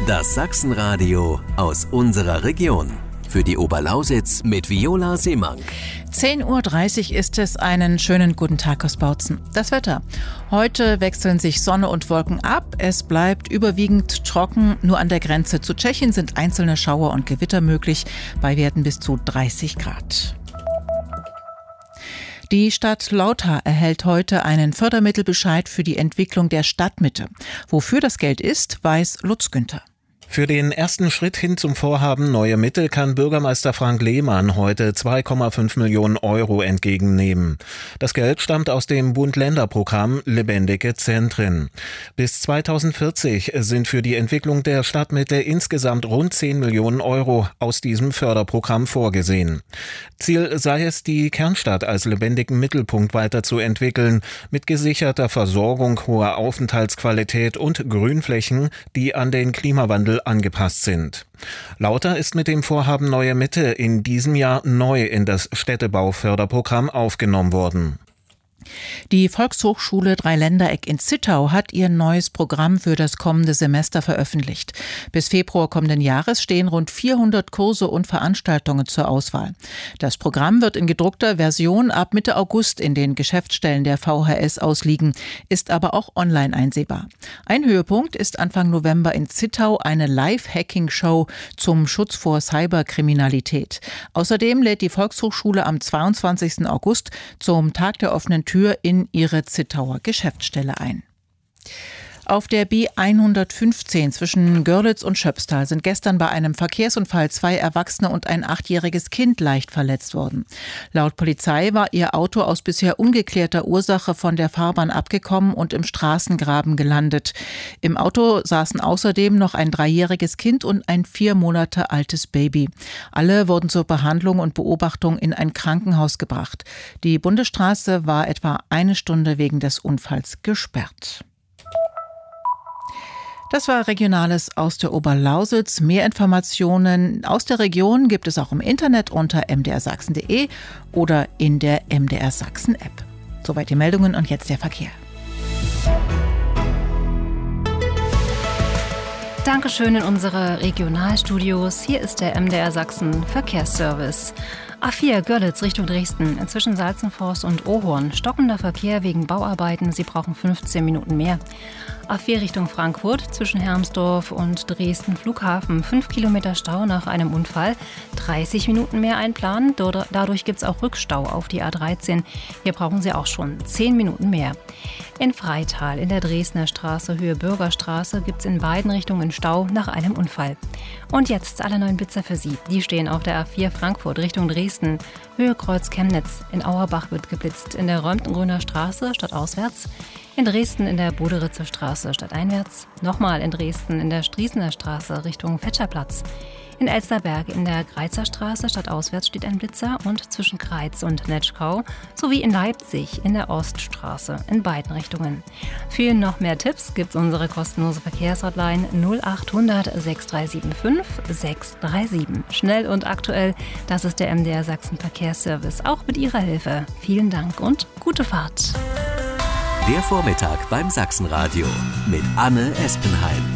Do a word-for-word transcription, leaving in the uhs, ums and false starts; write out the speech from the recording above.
Das Sachsenradio aus unserer Region. Für die Oberlausitz mit Viola Seemank. zehn Uhr dreißig ist es. Einen schönen guten Tag aus Bautzen. Das Wetter. Heute wechseln sich Sonne und Wolken ab. Es bleibt überwiegend trocken. Nur an der Grenze zu Tschechien sind einzelne Schauer und Gewitter möglich. Bei Werten bis zu dreißig Grad. Die Stadt Lauter erhält heute einen Fördermittelbescheid für die Entwicklung der Stadtmitte. Wofür das Geld ist, weiß Lutz Günther. Für den ersten Schritt hin zum Vorhaben Neue Mitte kann Bürgermeister Frank Lehmann heute zwei Komma fünf Millionen Euro entgegennehmen. Das Geld stammt aus dem Bund-Länder-Programm Lebendige Zentren. Bis zweitausendvierzig sind für die Entwicklung der Stadtmitte insgesamt rund zehn Millionen Euro aus diesem Förderprogramm vorgesehen. Ziel sei es, die Kernstadt als lebendigen Mittelpunkt weiterzuentwickeln, mit gesicherter Versorgung, hoher Aufenthaltsqualität und Grünflächen, die an den Klimawandel angepasst sind. Lauter ist mit dem Vorhaben Neue Mitte in diesem Jahr neu in das Städtebauförderprogramm aufgenommen worden. Die Volkshochschule Dreiländereck in Zittau hat ihr neues Programm für das kommende Semester veröffentlicht. Bis Februar kommenden Jahres stehen rund vierhundert Kurse und Veranstaltungen zur Auswahl. Das Programm wird in gedruckter Version ab Mitte August in den Geschäftsstellen der V H S ausliegen, ist aber auch online einsehbar. Ein Höhepunkt ist Anfang November in Zittau eine Live-Hacking-Show zum Schutz vor Cyberkriminalität. Außerdem lädt die Volkshochschule am zweiundzwanzigsten August zum Tag der offenen Tür in ihre Zittauer Geschäftsstelle ein. Auf der B hundertfünfzehn zwischen Görlitz und Schöpstal sind gestern bei einem Verkehrsunfall zwei Erwachsene und ein achtjähriges Kind leicht verletzt worden. Laut Polizei war ihr Auto aus bisher ungeklärter Ursache von der Fahrbahn abgekommen und im Straßengraben gelandet. Im Auto saßen außerdem noch ein dreijähriges Kind und ein vier Monate altes Baby. Alle wurden zur Behandlung und Beobachtung in ein Krankenhaus gebracht. Die Bundesstraße war etwa eine Stunde wegen des Unfalls gesperrt. Das war Regionales aus der Oberlausitz. Mehr Informationen aus der Region gibt es auch im Internet unter m d r sachsen punkt d e oder in der M D R Sachsen App. Soweit die Meldungen und jetzt der Verkehr. Dankeschön in unsere Regionalstudios. Hier ist der M D R Sachsen Verkehrsservice. A vier Görlitz Richtung Dresden, zwischen Salzenforst und Ohorn. Stockender Verkehr wegen Bauarbeiten, Sie brauchen fünfzehn Minuten mehr. A vier Richtung Frankfurt, zwischen Hermsdorf und Dresden Flughafen. fünf Kilometer Stau nach einem Unfall, dreißig Minuten mehr einplanen. Dadurch gibt es auch Rückstau auf die A dreizehn. Hier brauchen Sie auch schon zehn Minuten mehr. In Freital in der Dresdner Straße Höhe Bürgerstraße gibt es in beiden Richtungen Stau nach einem Unfall. Und jetzt alle neuen Blitzer für Sie. Die stehen auf der A vier Frankfurt Richtung Dresden. Höhe Kreuz Chemnitz. In Auerbach wird geblitzt. In der Räumtengrüner Straße stadtauswärts. In Dresden in der Boderitzer Straße stadteinwärts. Nochmal in Dresden in der Strießener Straße Richtung Fetscherplatz. In Elsterberg in der Greizer Straße stadtauswärts steht ein Blitzer und zwischen Greiz und Netschkau sowie in Leipzig in der Oststraße in beiden Richtungen. Für noch mehr Tipps gibt es unsere kostenlose Verkehrshotline null achthundert sechs drei sieben fünf sechs drei sieben. Schnell und aktuell, das ist der M D R Sachsen Verkehrsservice. Auch mit Ihrer Hilfe. Vielen Dank und gute Fahrt. Der Vormittag beim Sachsenradio mit Anne Espenheim.